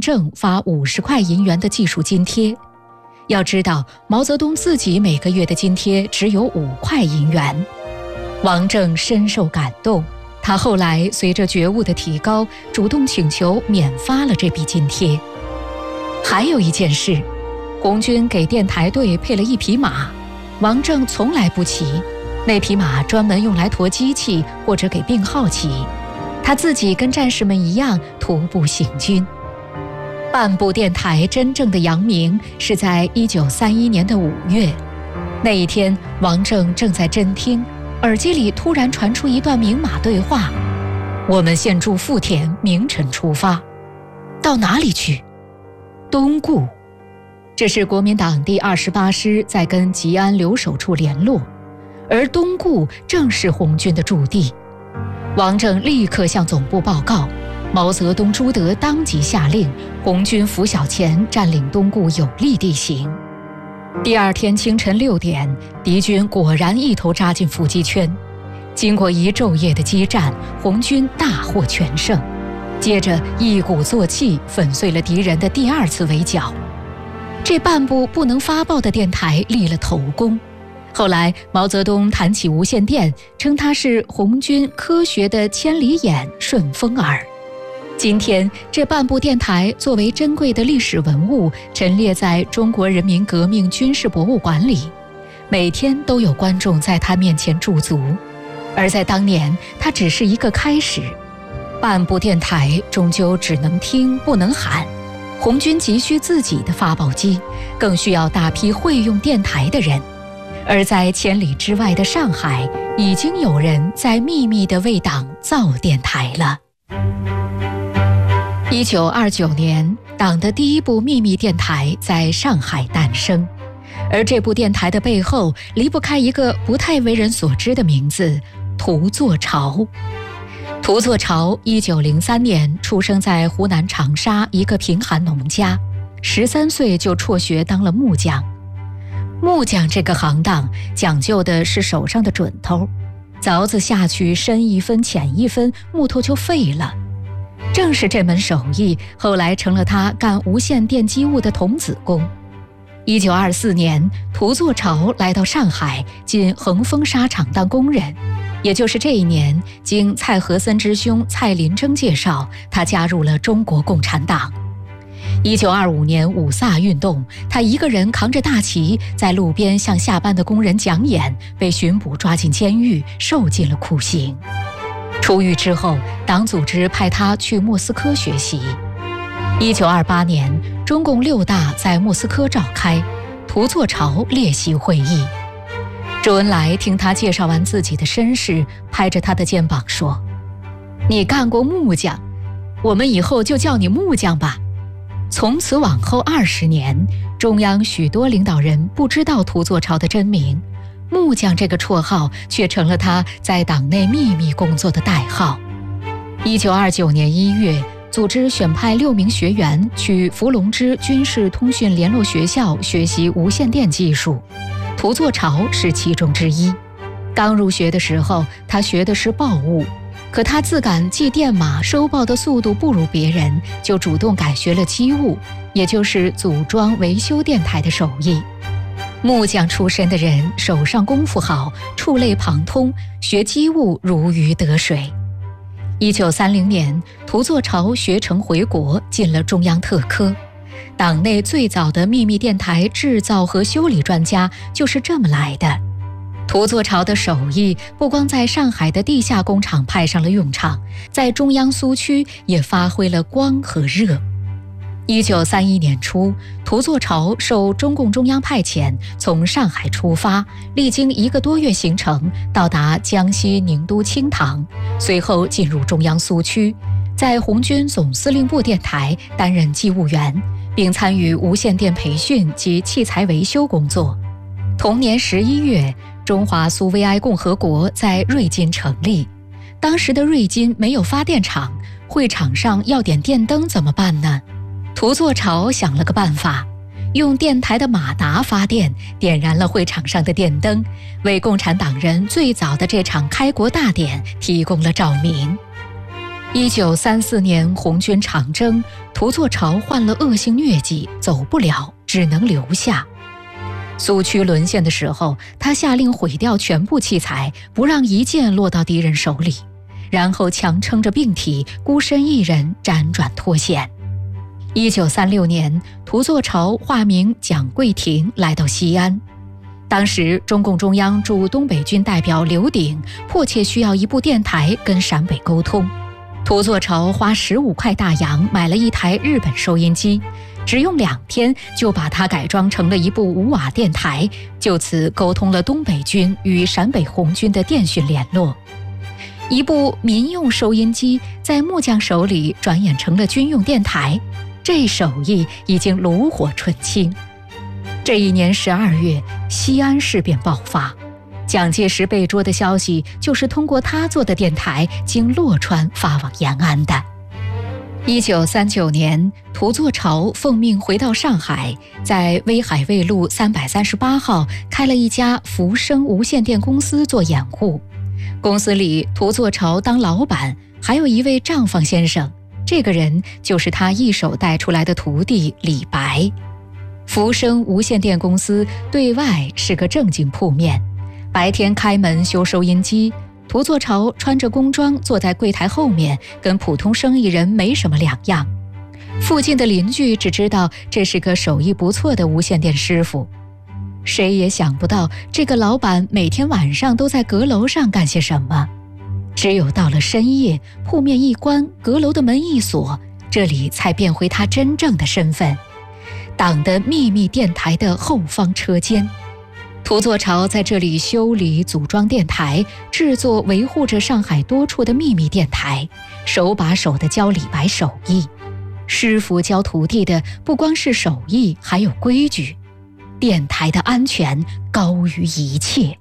正发50块银元的技术津贴。要知道，毛泽东自己每个月的津贴只有5块银元。王正深受感动，他后来随着觉悟的提高，主动请求免发了这笔津贴。还有一件事，红军给电台队配了一匹马，王正从来不骑，那匹马专门用来驮机器或者给病号骑，他自己跟战士们一样徒步行军。半部电台真正的扬名是在1931年的5月，那一天王正正在侦听，耳机里突然传出一段明码对话：我们现驻富田，明晨出发。到哪里去？东固。这是国民党第28师在跟吉安留守处联络，而东固正是红军的驻地。王正立刻向总部报告，毛泽东、朱德当即下令红军拂晓前占领东固有利地形。第二天清晨6点，敌军果然一头扎进伏击圈。经过一昼夜的激战，红军大获全胜。接着一鼓作气粉碎了敌人的第2次围剿。这半部不能发报的电台立了头功。后来毛泽东谈起无线电，称它是红军科学的千里眼、顺风耳。今天这半部电台作为珍贵的历史文物，陈列在中国人民革命军事博物馆里，每天都有观众在它面前驻足。而在当年，它只是一个开始。半部电台终究只能听不能喊，红军急需自己的发报机，更需要大批会用电台的人。而在千里之外的上海，已经有人在秘密地为党造电台了。1929年，党的第一部秘密电台在上海诞生，而这部电台的背后离不开一个不太为人所知的名字——涂作潮。涂作潮1903年出生在湖南长沙一个贫寒农家，13岁就辍学当了木匠。木匠这个行当讲究的是手上的准头，凿子下去深1分浅1分，木头就废了。正是这门手艺，后来成了他干无线电机务的童子功。1924年，涂作潮来到上海，进恒丰纱厂当工人。也就是这一年，经蔡和森之兄蔡林征介绍，他加入了中国共产党。1925年五卅运动，他一个人扛着大旗，在路边向下班的工人讲演，被巡捕抓进监狱，受尽了酷刑。出狱之后，党组织派他去莫斯科学习。1928年，中共6大在莫斯科召开，涂作潮列席会议。周恩来听他介绍完自己的身世，拍着他的肩膀说：“你干过木匠，我们以后就叫你木匠吧。”从此往后20年，中央许多领导人不知道涂作潮的真名，木匠这个绰号却成了他在党内秘密工作的代号。1929年1月，组织选派6名学员去伏龙芝军事通讯联络学校学习无线电技术，涂作潮是其中之一。刚入学的时候，他学的是报务，可他自感记电码收报的速度不如别人，就主动改学了机务，也就是组装维修电台的手艺。木匠出身的人手上功夫好，触类旁通，学机务如鱼得水。1930年，涂作潮学成回国，进了中央特科。党内最早的秘密电台制造和修理专家就是这么来的。涂作潮的手艺不光在上海的地下工厂派上了用场，在中央苏区也发挥了光和热。1931年初，涂作潮受中共中央派遣，从上海出发，历经1个多月行程，到达江西宁都清塘，随后进入中央苏区，在红军总司令部电台担任机务员，并参与无线电培训及器材维修工作。同年11月，中华苏维埃共和国在瑞金成立。当时的瑞金没有发电厂，会场上要点电灯怎么办呢？涂作潮想了个办法，用电台的马达发电，点燃了会场上的电灯，为共产党人最早的这场开国大典提供了照明。 1934年红军长征，屠作潮患了恶性疟疾，走不了，只能留下。苏区沦陷的时候，他下令毁掉全部器材，不让一件落到敌人手里，然后强撑着病体，孤身一人辗转脱险。1936年，屠作潮化名蒋桂廷来到西安。当时中共中央驻东北军代表刘鼎迫切需要一部电台跟陕北沟通。屠作潮花15块大洋买了一台日本收音机，只用2天就把它改装成了一部5瓦电台，就此沟通了东北军与陕北红军的电讯联络。一部民用收音机在木匠手里转眼成了军用电台，这手艺已经炉火纯青。这一年12月，西安事变爆发，蒋介石被捉的消息就是通过他做的电台经洛川发往延安的。1939年，屠作潮奉命回到上海，在威海卫路338号开了一家福生无线电公司做掩护。公司里，屠作潮当老板，还有一位账房先生，这个人就是他一手带出来的徒弟李白。福生无线电公司对外是个正经铺面，白天开门修收音机，屠作潮穿着工装坐在柜台后面，跟普通生意人没什么两样。附近的邻居只知道这是个手艺不错的无线电师傅。谁也想不到这个老板每天晚上都在阁楼上干些什么。只有到了深夜，铺面一关，阁楼的门一锁，这里才变回他真正的身份——党的秘密电台的后方车间。屠作潮在这里修理、组装电台，制作、维护着上海多处的秘密电台，手把手地教李白手艺。师傅教徒弟的不光是手艺，还有规矩。电台的安全高于一切。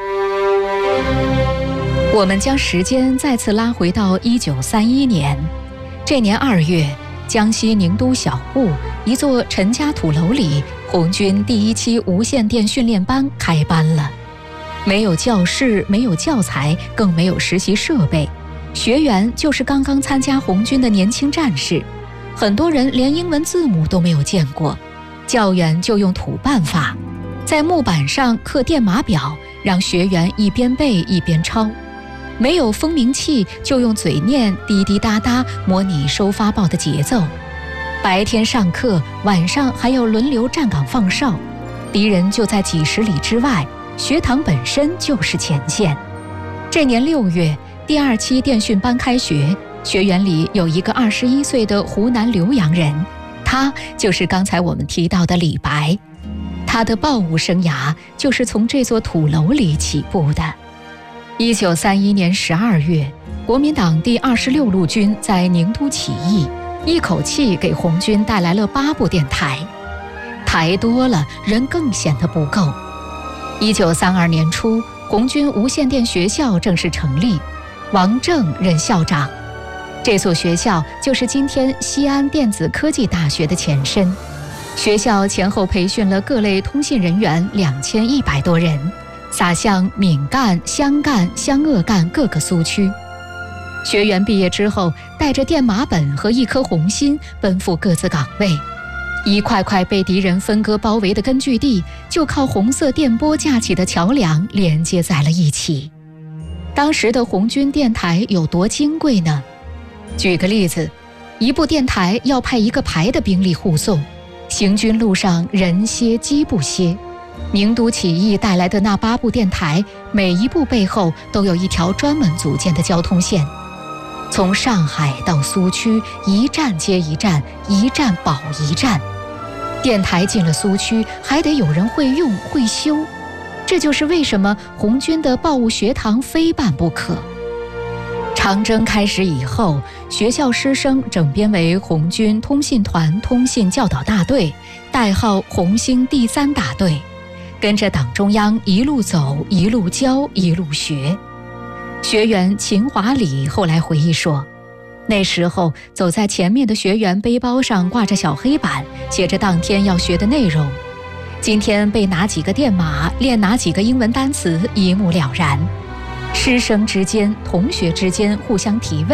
我们将时间再次拉回到1931年，这年2月，江西宁都小埠一座陈家土楼里，红军第1期无线电训练班开班了。没有教室，没有教材，更没有实习设备，学员就是刚刚参加红军的年轻战士，很多人连英文字母都没有见过。教员就用土办法，在木板上刻电码表，让学员一边背一边抄。没有风鸣器，就用嘴念，滴滴答答，模拟收发报的节奏。白天上课，晚上还要轮流站岗放哨，敌人就在几十里之外，学堂本身就是前线。这年6月，第2期电讯班开学，学员里有一个21岁的湖南浏阳人，他就是刚才我们提到的李白。他的报务生涯就是从这座土楼里起步的。1931年12月，国民党第26路军在宁都起义，一口气给红军带来了8部电台。台多了，人更显得不够。1932年初，红军无线电学校正式成立，王震任校长。这所学校就是今天西安电子科技大学的前身。学校前后培训了各类通信人员2100多人，撒向闽赣、湘赣、湘鄂赣各个苏区。学员毕业之后，带着电码本和一颗红心，奔赴各自岗位。一块块被敌人分割包围的根据地，就靠红色电波架起的桥梁连接在了一起。当时的红军电台有多金贵呢？举个例子，一部电台要派1个排的兵力护送，行军路上人歇机不歇。宁都起义带来的那8部电台，每一部背后都有一条专门组建的交通线，从上海到苏区，一站接一站，一站保一站。电台进了苏区，还得有人会用会修，这就是为什么红军的报务学堂非办不可。长征开始以后，学校师生整编为红军通信团通信教导大队，代号红星第3大队，跟着党中央一路走，一路教，一路学。学员秦华礼后来回忆说，那时候走在前面的学员背包上挂着小黑板，写着当天要学的内容，今天背哪几个电码，练哪几个英文单词，一目了然。师生之间、同学之间互相提问，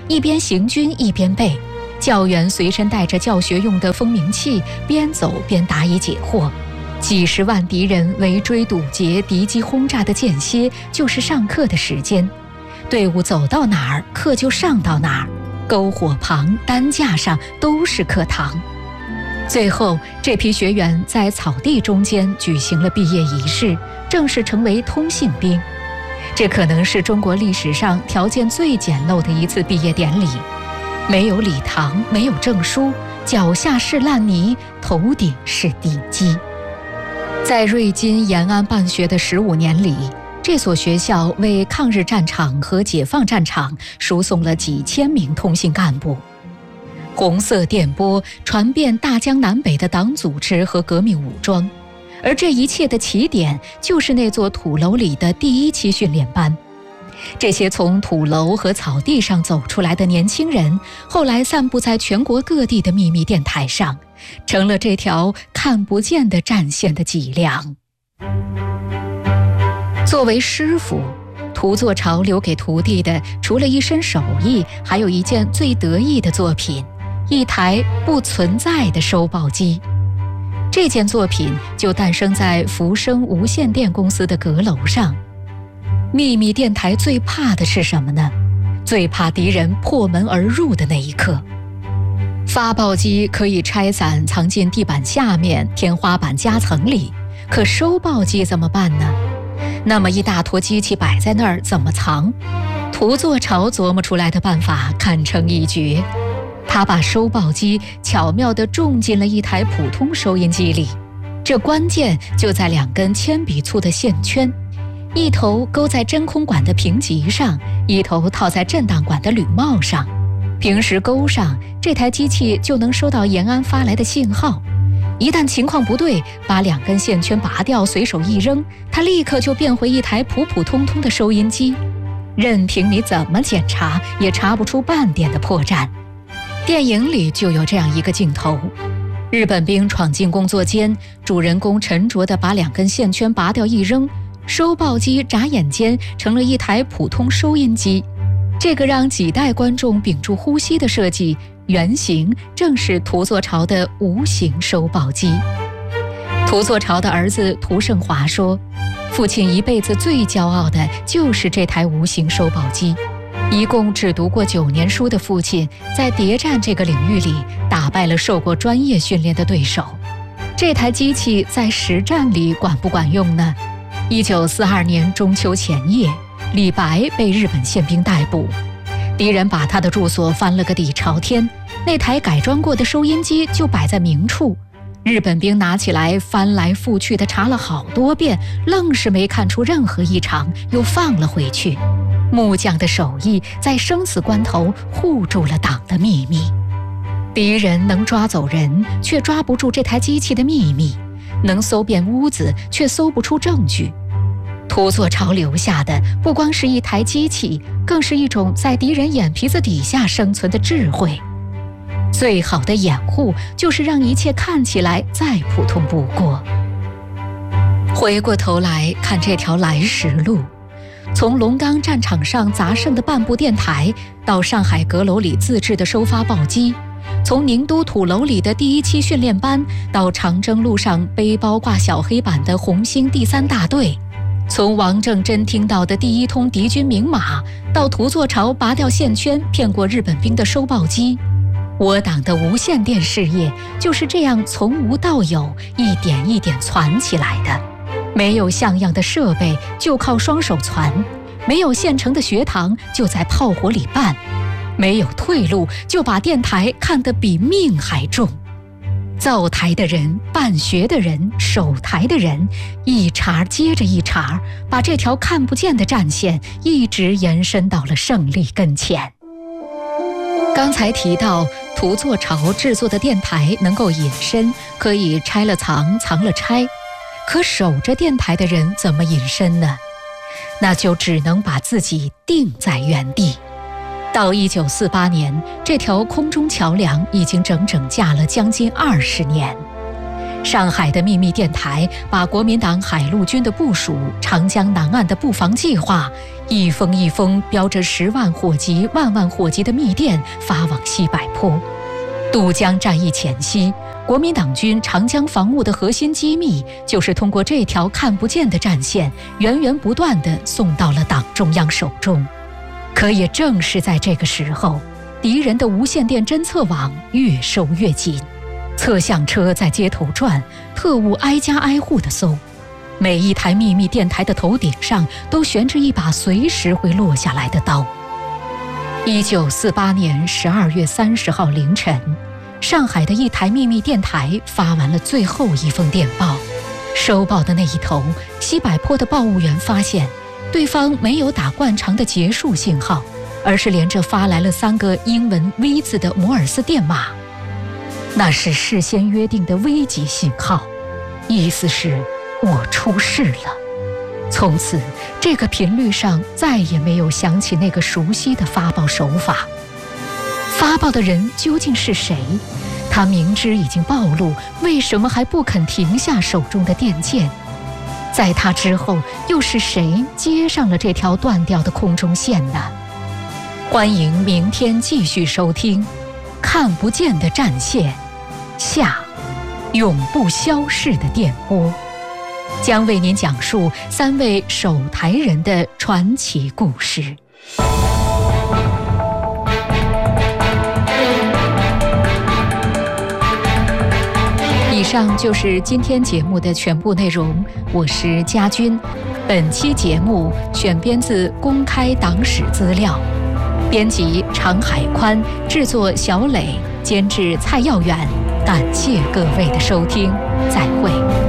一边行军一边背，教员随身带着教学用的蜂鸣器，边走边答疑解惑。几十万敌人围追堵截，敌机轰炸的间歇就是上课的时间。队伍走到哪儿，课就上到哪儿，篝火旁、担架上都是课堂。最后，这批学员在草地中间举行了毕业仪式，正式成为通信兵。这可能是中国历史上条件最简陋的一次毕业典礼，没有礼堂，没有证书，脚下是烂泥，头顶是地基。在瑞金延安办学的15年里，这所学校为抗日战场和解放战场输送了几千名通信干部。红色电波传遍大江南北的党组织和革命武装，而这一切的起点就是那座土楼里的第1期训练班。这些从土楼和草地上走出来的年轻人，后来散布在全国各地的秘密电台上，成了这条看不见的战线的脊梁。作为师傅，涂作潮留给徒弟的，除了一身手艺，还有一件最得意的作品，一台不存在的收报机。这件作品就诞生在福生无线电公司的阁楼上。秘密电台最怕的是什么呢？最怕敌人破门而入的那一刻。发报机可以拆散藏进地板下面、天花板夹层里，可收报机怎么办呢？那么一大坨机器摆在那儿怎么藏？涂作潮琢磨出来的办法堪称一绝。他把收报机巧妙地种进了一台普通收音机里，这关键就在2根铅笔粗的线圈，一头勾在真空管的平极上，一头套在震荡管的铝帽上。平时勾上，这台机器就能收到延安发来的信号。一旦情况不对，把2根线圈拔掉，随手一扔，它立刻就变回一台普普通通的收音机。任凭你怎么检查，也查不出半点的破绽。电影里就有这样一个镜头，日本兵闯进工作间，主人公沉着地把2根线圈拔掉一扔，收报机眨眼间成了一台普通收音机。这个让几代观众屏住呼吸的设计，原型正是涂作潮的无形收报机。涂作潮的儿子涂胜华说，父亲一辈子最骄傲的就是这台无形收报机。一共只读过9年书的父亲，在谍战这个领域里打败了受过专业训练的对手。这台机器在实战里管不管用呢？1942年中秋前夜，李白被日本宪兵逮捕，敌人把他的住所翻了个底朝天，那台改装过的收音机就摆在明处。日本兵拿起来翻来覆去的查了好多遍，愣是没看出任何异常，又放了回去。木匠的手艺在生死关头护住了党的秘密。敌人能抓走人，却抓不住这台机器的秘密；能搜遍屋子，却搜不出证据。涂作潮留下的不光是一台机器，更是一种在敌人眼皮子底下生存的智慧。最好的掩护就是让一切看起来再普通不过。回过头来看这条来时路，从龙岗战场上砸剩的半部电台，到上海阁楼里自制的收发报机，从宁都土楼里的第1期训练班，到长征路上背包挂小黑板的红星第3大队，从王正珍听到的第1通敌军明码，到涂作潮拔掉线圈骗过日本兵的收报机，我党的无线电事业就是这样从无到有，一点一点攒起来的。没有像样的设备，就靠双手攒；没有现成的学堂，就在炮火里办；没有退路，就把电台看得比命还重。造台的人、办学的人、守台的人，一茬接着一茬，把这条看不见的战线一直延伸到了胜利跟前。刚才提到涂作潮制作的电台能够隐身，可以拆了藏，藏了拆。可守着电台的人怎么隐身呢？那就只能把自己定在原地。到1948年，这条空中桥梁已经整整架了将近20年。 上海的秘密电台把国民党海陆军的部署、长江南岸的布防计划，一封一封标着10万火急、万万火急的密电发往西柏坡。渡江战役前夕，国民党军长江防务的核心机密，就是通过这条看不见的战线，源源不断地送到了党中央手中。可也正是在这个时候，敌人的无线电侦测网越收越紧，测向车在街头转，特务挨家挨户地搜，每一台秘密电台的头顶上都悬着一把随时会落下来的刀。1948年12月30号凌晨，上海的一台秘密电台发完了最后一封电报。收报的那一头，西柏坡的报务员发现，对方没有打惯常的结束信号，而是连着发来了3个英文 V 字的摩尔斯电码。那是事先约定的危急信号，意思是我出事了。从此，这个频率上再也没有响起那个熟悉的发报手法。发报的人究竟是谁？他明知已经暴露，为什么还不肯停下手中的电键？在他之后，又是谁接上了这条断掉的空中线呢？欢迎明天继续收听《看不见的战线》下，永不消逝的电波，将为您讲述3位守台人的传奇故事。以上就是今天节目的全部内容，我是佳君。本期节目选编自公开党史资料，编辑常海宽，制作小磊，监制蔡耀远。感谢各位的收听，再会。